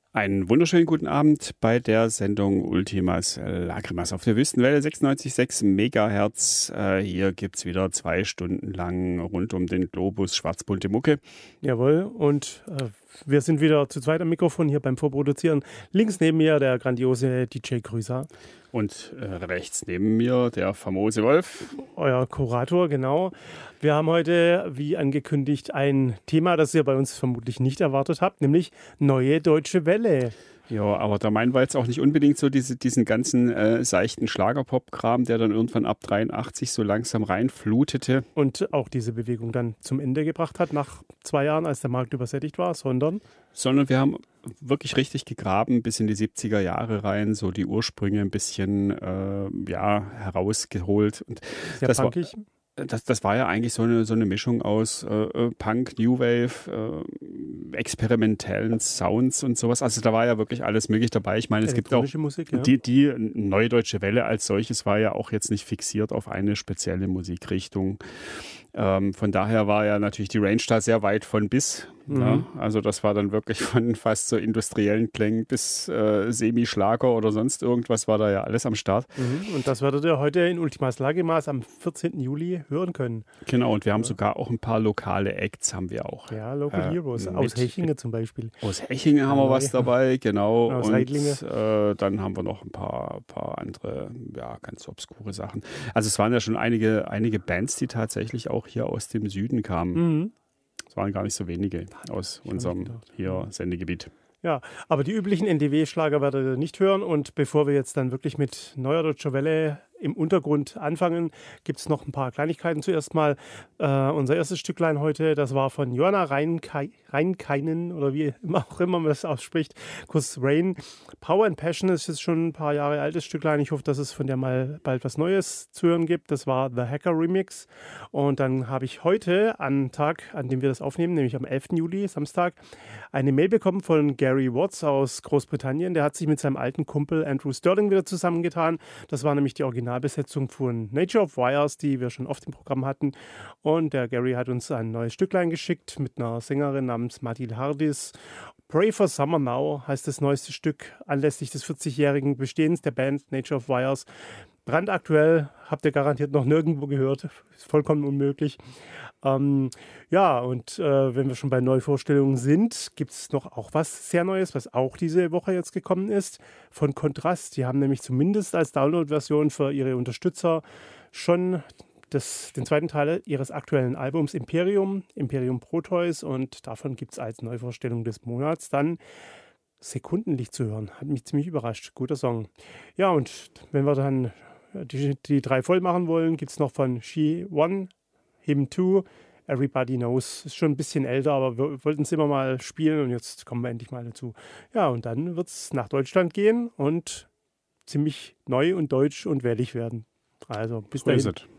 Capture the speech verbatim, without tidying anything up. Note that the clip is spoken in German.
Einen wunderschönen guten Abend bei der Sendung Ultimas Lagrimas auf der Wüstenwelle sechsundneunzig Komma sechs Megahertz. Äh, hier gibt's wieder zwei Stunden lang rund um den Globus schwarzbunte Mucke. Jawohl, und äh, wir sind wieder zu zweit am Mikrofon hier beim Vorproduzieren. Links neben mir der grandiose D J Grüßer. Und äh, rechts neben mir der famose Wolf. Euer Kurator, genau. Wir haben heute, wie angekündigt, ein Thema, das ihr bei uns vermutlich nicht erwartet habt, nämlich Neue Deutsche Welle. Ja, aber da meinen wir jetzt auch nicht unbedingt so diese, diesen ganzen äh, seichten Schlagerpop-Kram, der dann irgendwann ab dreiundachtzig so langsam reinflutete. Und auch diese Bewegung dann zum Ende gebracht hat, nach zwei Jahren, als der Markt übersättigt war, sondern... Sondern wir haben wirklich richtig gegraben bis in die siebziger Jahre rein, so die Ursprünge ein bisschen äh, ja, herausgeholt. Und Sehr das punkig. War, das, das war ja eigentlich so eine, so eine Mischung aus äh, Punk, New Wave, äh, experimentellen Sounds und sowas. Also da war ja wirklich alles möglich dabei. Ich meine, es gibt auch Musik, ja. die, die Neue Deutsche Welle als solches war ja auch jetzt nicht fixiert auf eine spezielle Musikrichtung. Ähm, von daher war ja natürlich die Range da sehr weit von bis. Mhm. Ja, also das war dann wirklich von fast so industriellen Klängen bis äh, Semi-Schlager oder sonst irgendwas war da ja alles am Start. Mhm. Und das werdet ihr heute in Ultimas Lagrimas am vierzehnten Juli hören können. Genau, und wir haben ja. sogar auch ein paar lokale Acts haben wir auch. Ja, Local äh, Heroes, aus Hechingen zum Beispiel. Aus Hechingen haben wir was dabei, genau. Aus und Heidlinge. Äh, dann haben wir noch ein paar, paar andere, ja, ganz obskure Sachen. Also es waren ja schon einige, einige Bands, die tatsächlich auch hier aus dem Süden kamen. Mhm. Es waren gar nicht so wenige aus unserem hier Sendegebiet. Ja, aber die üblichen N D W-Schlager werdet ihr nicht hören. Und bevor wir jetzt dann wirklich mit Neuer Deutscher Welle im Untergrund anfangen, gibt es noch ein paar Kleinigkeiten. Zuerst mal äh, unser erstes Stücklein heute, das war von Johanna Reinke- Reinkeinen oder wie auch immer man das ausspricht, kurz Rain. Power and Passion ist jetzt schon ein paar Jahre altes Stücklein. Ich hoffe, dass es von der mal bald was Neues zu hören gibt. Das war The Hacker Remix. Und dann habe ich heute, am Tag, an dem wir das aufnehmen, nämlich am elften Juli, Samstag, eine Mail bekommen von Gary Watts aus Großbritannien. Der hat sich mit seinem alten Kumpel Andrew Sterling wieder zusammengetan. Das war nämlich die Originalbesetzung von Nature of Wires, die wir schon oft im Programm hatten. Und der Gary hat uns ein neues Stücklein geschickt mit einer Sängerin namens Mathilde Hardis. Pray for Summer Now heißt das neueste Stück anlässlich des vierzigjährigen Bestehens der Band Nature of Wires. Brandaktuell, habt ihr garantiert noch nirgendwo gehört, ist vollkommen unmöglich. Ähm, ja, und äh, wenn wir schon bei Neuvorstellungen sind, gibt es noch auch was sehr Neues, was auch diese Woche jetzt gekommen ist, von Kontrast. Die haben nämlich zumindest als Download-Version für ihre Unterstützer schon das, den zweiten Teil ihres aktuellen Albums Imperium, Imperium Proteus, und davon gibt es als Neuvorstellung des Monats dann Sekundenlicht zu hören. Hat mich ziemlich überrascht. Guter Song. Ja, und wenn wir dann die, die drei voll machen wollen, gibt es noch von She One, Him Two, Everybody Knows. Ist schon ein bisschen älter, aber wir wollten es immer mal spielen und jetzt kommen wir endlich mal dazu. Ja, und dann wird es nach Deutschland gehen und ziemlich neu und deutsch und wellig werden. Also bis dahin.